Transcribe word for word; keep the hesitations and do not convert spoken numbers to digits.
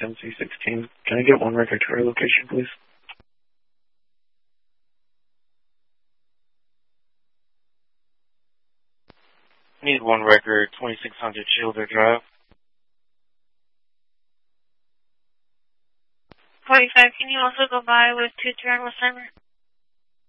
M C sixteen. Can I get one record to our location, please? Need one record, twenty-six hundred Shielder Drive. forty-five, can you also go by with two turn with timer?